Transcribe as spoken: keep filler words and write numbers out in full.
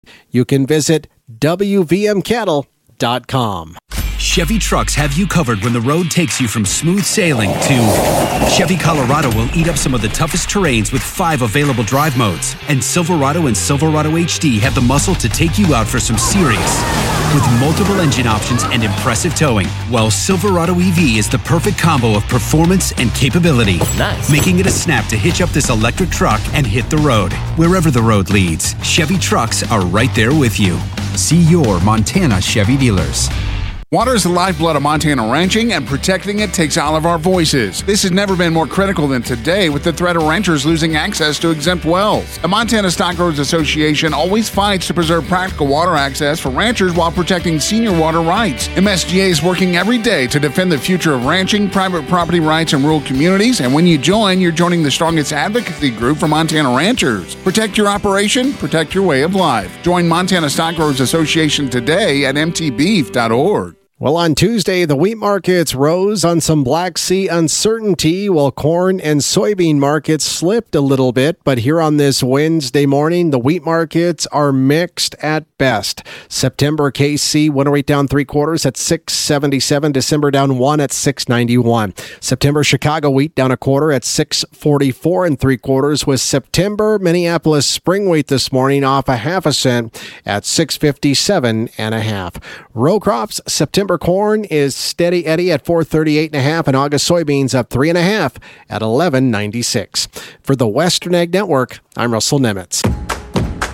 you can visit w v m cattle dot com. Chevy trucks have you covered when the road takes you from smooth sailing to Chevy Colorado will eat up some of the toughest terrains with five available drive modes. And Silverado and Silverado H D have the muscle to take you out for some serious with multiple engine options and impressive towing. While Silverado E V is the perfect combo of performance and capability. Nice. Making it a snap to hitch up this electric truck and hit the road. Wherever the road leads, Chevy trucks are right there with you. See your Montana Chevy dealers. Water is the lifeblood of Montana ranching, and protecting it takes all of our voices. This has never been more critical than today with the threat of ranchers losing access to exempt wells. The Montana Stockroads Association always fights to preserve practical water access for ranchers while protecting senior water rights. M S G A is working every day to defend the future of ranching, private property rights, and rural communities, and when you join, you're joining the strongest advocacy group for Montana ranchers. Protect your operation, protect your way of life. Join Montana Stockroads Association today at m t beef dot org. Well, on Tuesday, the wheat markets rose on some Black Sea uncertainty, while corn and soybean markets slipped a little bit. But here on this Wednesday morning, the wheat markets are mixed at best. September K C one oh eight down three quarters at six seventy-seven. December down one at six ninety-one. September Chicago wheat down a quarter at six forty-four and three quarters, with September Minneapolis spring wheat this morning off a half a cent at six fifty-seven and a half. Row crops, September corn is steady Eddie at four thirty-eight and a half, and August soybeans up three and a half at eleven ninety-six. For the Western Ag Network, I'm Russell Nemitz.